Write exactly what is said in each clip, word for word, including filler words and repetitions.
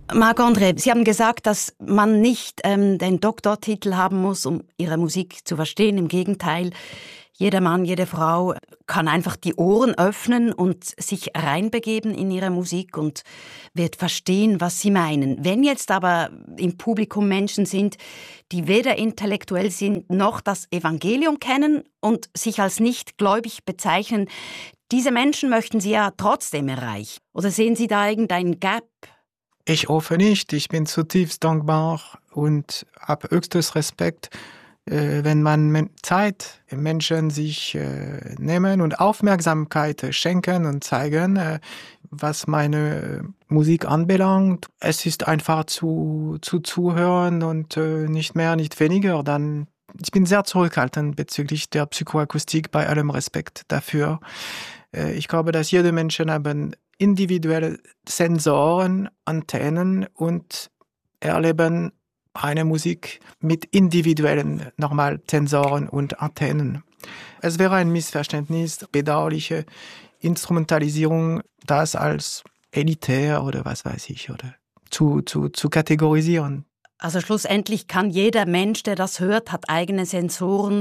Marc-André, Sie haben gesagt, dass man nicht ähm, den Doktortitel haben muss, um Ihre Musik zu verstehen. Im Gegenteil, jeder Mann, jede Frau kann einfach die Ohren öffnen und sich reinbegeben in ihre Musik und wird verstehen, was Sie meinen. Wenn jetzt aber im Publikum Menschen sind, die weder intellektuell sind, noch das Evangelium kennen und sich als nicht gläubig bezeichnen, diese Menschen möchten Sie ja trotzdem erreichen. Oder sehen Sie da irgendeinen Gap? Ich hoffe nicht. Ich bin zutiefst dankbar und habe höchstes Respekt, äh, wenn man Zeit Menschen sich äh, nehmen und Aufmerksamkeit schenken und zeigen, äh, was meine Musik anbelangt. Es ist einfach zu, zu zuhören und äh, nicht mehr, nicht weniger. Dann, ich bin sehr zurückhaltend bezüglich der Psychoakustik, bei allem Respekt dafür. Äh, ich glaube, dass jede Menschen haben individuelle Sensoren, Antennen und erleben eine Musik mit individuellen nochmal Sensoren und Antennen. Es wäre ein Missverständnis, bedauerliche Instrumentalisierung, das als elitär oder was weiß ich, oder zu, zu, zu kategorisieren. Also schlussendlich kann jeder Mensch, der das hört, hat eigene Sensoren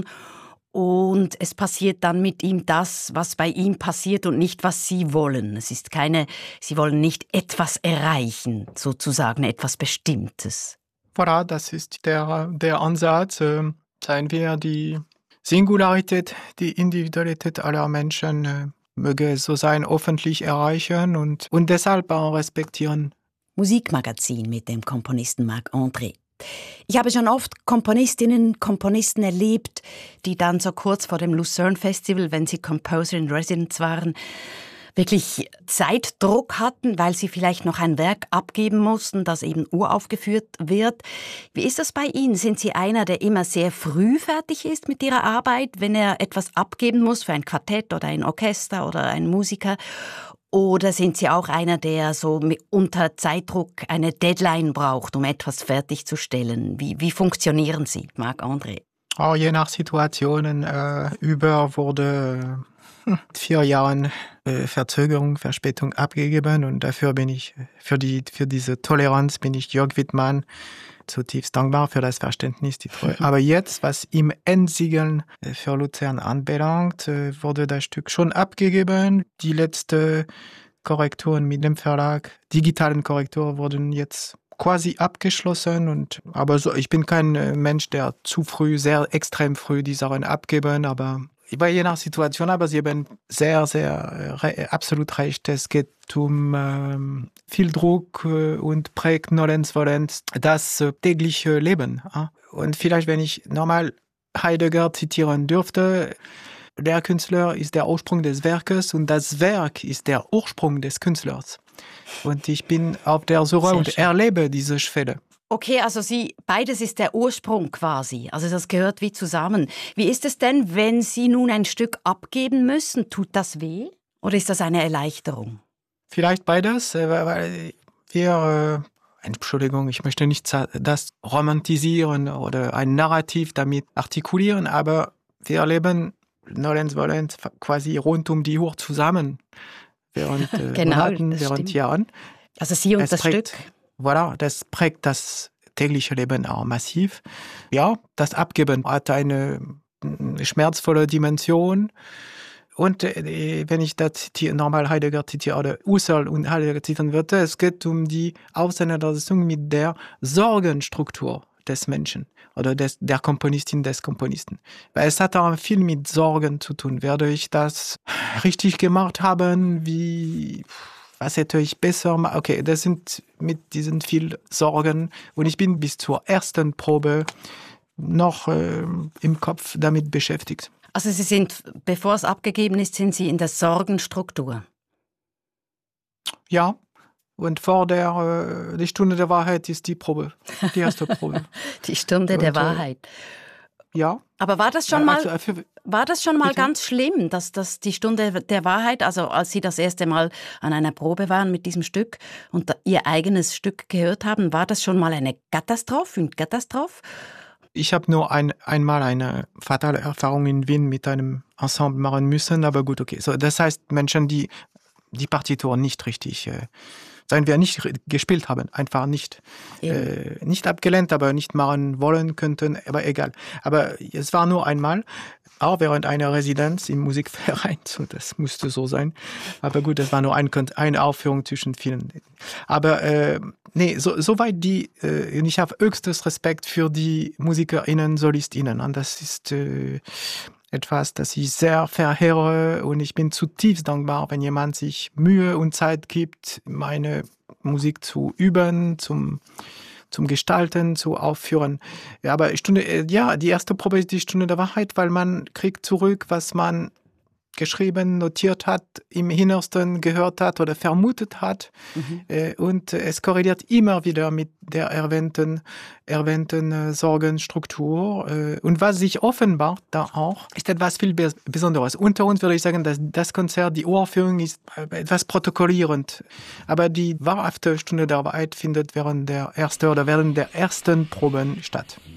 und es passiert dann mit ihm das, was bei ihm passiert und nicht, was Sie wollen. Es ist keine, Sie wollen nicht etwas erreichen, sozusagen etwas Bestimmtes. Voilà, das ist der, der Ansatz. Äh, seien wir die Singularität, die Individualität aller Menschen, äh, möge es so sein, öffentlich erreichen und, und deshalb auch respektieren. Musikmagazin mit dem Komponisten Marc-André. Ich habe schon oft Komponistinnen, Komponisten erlebt, die dann so kurz vor dem Lucerne Festival, wenn sie Composer in Residence waren, wirklich Zeitdruck hatten, weil sie vielleicht noch ein Werk abgeben mussten, das eben uraufgeführt wird. Wie ist das bei Ihnen? Sind Sie einer, der immer sehr früh fertig ist mit Ihrer Arbeit, wenn er etwas abgeben muss für ein Quartett oder ein Orchester oder ein Musiker? Oder sind Sie auch einer, der so unter Zeitdruck eine Deadline braucht, um etwas fertigzustellen? Wie, wie funktionieren Sie, Marc-André? Oh, je nach Situationen. Äh, über wurde äh, vier Jahren äh, Verzögerung, Verspätung abgegeben und dafür bin ich, für, die, für diese Toleranz bin ich Jörg Wittmann zutiefst dankbar für das Verständnis, die Treue. Aber jetzt, was im Endsiegeln für Luzern anbelangt, wurde das Stück schon abgegeben. Die letzte Korrekturen mit dem Verlag, digitalen Korrekturen wurden jetzt quasi abgeschlossen. Und, aber so, ich bin kein Mensch, der zu früh, sehr extrem früh die Sachen abgeben, aber bei je nach Situation, aber Sie haben sehr, sehr re- absolut recht. Es geht um ähm, viel Druck äh, und Prägnollenz, Volenz, das äh, tägliche Leben. Äh? Und vielleicht, wenn ich normal Heidegger zitieren dürfte, der Künstler ist der Ursprung des Werkes und das Werk ist der Ursprung des Künstlers. Und ich bin auf der Suche Sehr und schön. erlebe diese Schwelle. Okay, also Sie, beides ist der Ursprung quasi. Also das gehört wie zusammen. Wie ist es denn, wenn Sie nun ein Stück abgeben müssen? Tut das weh? Oder ist das eine Erleichterung? Vielleicht beides, weil wir, äh, Entschuldigung, ich möchte nicht das romantisieren oder ein Narrativ damit artikulieren, aber wir leben nolens volens quasi rund um die Uhr zusammen, während äh, genau, Monaten, während stimmt. Jahren. Also Sie und Es das prägt, Stück? Voilà, das prägt das tägliche Leben auch massiv. Ja, das Abgeben hat eine schmerzvolle Dimension. Und äh, wenn ich da zitiere, normal Heidegger zitiere, oder Husserl und Heidegger zitieren würde, es geht um die Auseinandersetzung mit der Sorgenstruktur des Menschen oder des, der Komponistin, des Komponisten. Weil es hat auch viel mit Sorgen zu tun. Werde ich das richtig gemacht haben? Wie, was hätte ich besser machen? Okay, das sind mit diesen viel Sorgen. Und ich bin bis zur ersten Probe noch äh, im Kopf damit beschäftigt. Also Sie sind, bevor es abgegeben ist, sind Sie in der Sorgenstruktur? Ja, und vor der äh, die Stunde der Wahrheit ist die Probe, die erste Probe. Die Stunde und, der Wahrheit. Äh, ja. Aber war das schon mal, also, für, war das schon mal bitte? ganz schlimm, dass das die Stunde der Wahrheit, also als Sie das erste Mal an einer Probe waren mit diesem Stück und Ihr eigenes Stück gehört haben, war das schon mal eine Katastrophe, eine Katastrophe? Ich habe nur ein, einmal eine fatale Erfahrung in Wien mit einem Ensemble machen müssen, aber gut, okay. So, das heißt, Menschen, die die Partitur nicht richtig äh, sein wir nicht gespielt haben, einfach nicht, äh, nicht abgelehnt, aber nicht machen wollen könnten, aber egal. Aber es war nur einmal, auch während einer Residenz im Musikverein, so, das musste so sein. Aber gut, das war nur ein, eine Aufführung zwischen vielen. Aber äh, nee, so, soweit die, äh, ich habe höchstes Respekt für die MusikerInnen, SolistInnen. Und das ist äh, etwas, das ich sehr verehre, und ich bin zutiefst dankbar, wenn jemand sich Mühe und Zeit gibt, meine Musik zu üben, zum, zum Gestalten, zu aufführen. Ja, aber Stunde, ja, die erste Probe ist die Stunde der Wahrheit, weil man kriegt zurück, was man geschrieben, notiert hat, im Innersten gehört hat oder vermutet hat. Mhm. Äh, und es korreliert immer wieder mit der erwähnten, erwähnten äh, Sorgenstruktur. Äh, und was sich offenbart da auch, ist etwas viel Besonderes. Unter uns würde ich sagen, dass das Konzert, die Uraufführung ist etwas protokollierend. Aber die wahrhafte Stunde der Wahrheit findet während der ersten oder während der ersten Proben statt.